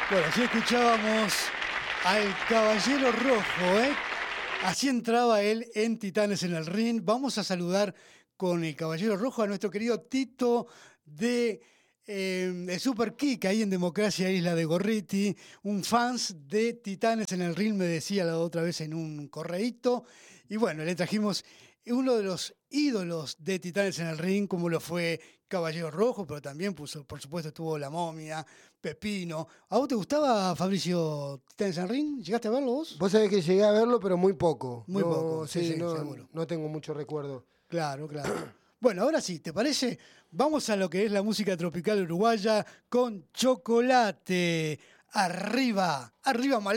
Bueno, así escuchábamos al Caballero Rojo, ¿eh? Así entraba él en Titanes en el Ring. Vamos a saludar con el Caballero Rojo a nuestro querido Tito de Super Kick, ahí en Democracia Isla de Gorriti, un fans de Titanes en el Ring, me decía la otra vez en un correíto. Y bueno, le trajimos uno de los ídolos de Titanes en el Ring, como lo fue Caballero Rojo, pero también, puso, por supuesto, estuvo La Momia, Pepino. ¿A vos te gustaba, Fabricio, Titanes en el Ring? ¿Llegaste a verlo vos? Vos sabés que llegué a verlo, pero muy poco. Muy poco, sí, no, seguro. no tengo mucho recuerdo. Claro, claro. Bueno, ahora sí, ¿te parece? Vamos a lo que es la música tropical uruguaya con Chocolate. Arriba, arriba,